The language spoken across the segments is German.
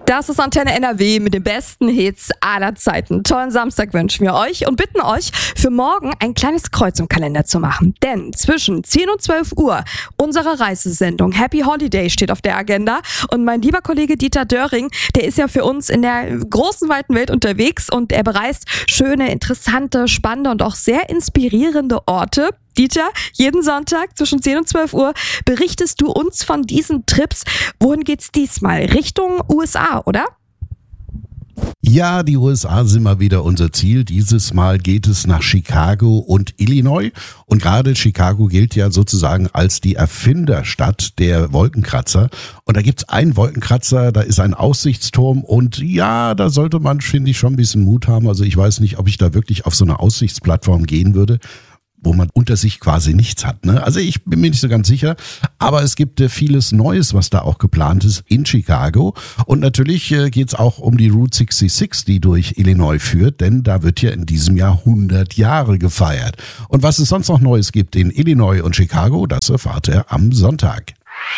Das ist Antenne NRW mit den besten Hits aller Zeiten. Tollen Samstag wünschen wir euch und bitten euch, für morgen ein kleines Kreuz im Kalender zu machen. Denn zwischen 10 und 12 Uhr unsere Reisesendung Happy Holiday steht auf der Agenda. Und mein lieber Kollege Dieter Döring, der ist ja für uns in der großen, weiten Welt unterwegs und er bereist schöne, interessante, spannende und auch sehr inspirierende Orte. Dieter, jeden Sonntag zwischen 10 und 12 Uhr berichtest du uns von diesen Trips. Wohin geht's diesmal? Richtung USA, oder? Ja, die USA sind mal wieder unser Ziel. Dieses Mal geht es nach Chicago und Illinois. Und gerade Chicago gilt ja sozusagen als die Erfinderstadt der Wolkenkratzer. Und da gibt's einen Wolkenkratzer, da ist ein Aussichtsturm. Und ja, da sollte man, finde ich, schon ein bisschen Mut haben. Also ich weiß nicht, ob ich da wirklich auf so eine Aussichtsplattform gehen würde, wo man unter sich quasi nichts hat, ne? Also ich bin mir nicht so ganz sicher, aber es gibt vieles Neues, was da auch geplant ist in Chicago. Und natürlich geht's auch um die Route 66, die durch Illinois führt, denn da wird ja in diesem Jahr 100 Jahre gefeiert. Und was es sonst noch Neues gibt in Illinois und Chicago, das erfahrt ihr am Sonntag.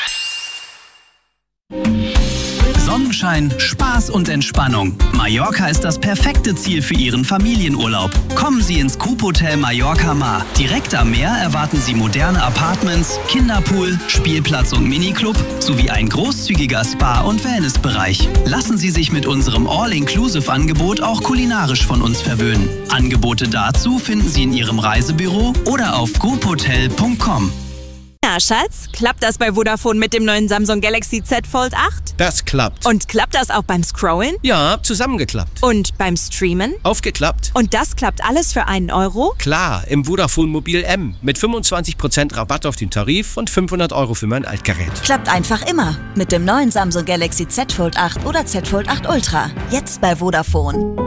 Sonnenschein, Spaß und Entspannung. Mallorca ist das perfekte Ziel für Ihren Familienurlaub. Kommen Sie ins Coop Hotel Mallorca Mar. Direkt am Meer erwarten Sie moderne Apartments, Kinderpool, Spielplatz und Miniclub sowie ein großzügiger Spa- und Wellnessbereich. Lassen Sie sich mit unserem All-Inclusive-Angebot auch kulinarisch von uns verwöhnen. Angebote dazu finden Sie in Ihrem Reisebüro oder auf coophotel.com. Na, Schatz, klappt das bei Vodafone mit dem neuen Samsung Galaxy Z Fold 8? Das klappt. Und klappt das auch beim Scrollen? Ja, zusammengeklappt. Und beim Streamen? Aufgeklappt. Und das klappt alles für einen Euro? Klar, im Vodafone Mobil M mit 25% Rabatt auf den Tarif und 500 € für mein Altgerät. Klappt einfach immer mit dem neuen Samsung Galaxy Z Fold 8 oder Z Fold 8 Ultra. Jetzt bei Vodafone.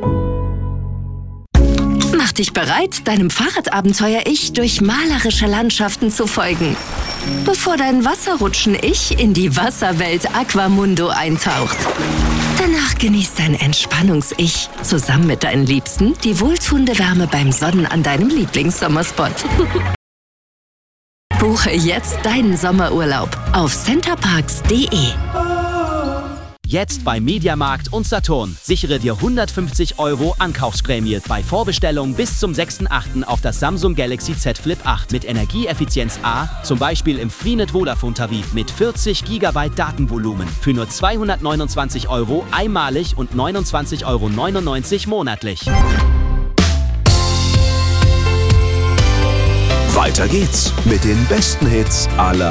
Mach dich bereit, deinem Fahrradabenteuer-Ich durch malerische Landschaften zu folgen. Bevor dein Wasserrutschen-Ich in die Wasserwelt Aquamundo eintaucht. Danach genießt dein Entspannungs-Ich zusammen mit deinen Liebsten die wohltuende Wärme beim Sonnen an deinem Lieblingssommerspot. Buche jetzt deinen Sommerurlaub auf centerparks.de. Jetzt bei Mediamarkt und Saturn. Sichere dir 150 € Ankaufsprämie bei Vorbestellung bis zum 6.8. auf das Samsung Galaxy Z Flip 8 mit Energieeffizienz A, zum Beispiel im Freenet Vodafone Tarif mit 40 GB Datenvolumen für nur 229 € einmalig und 29,99 € monatlich. Weiter geht's mit den besten Hits aller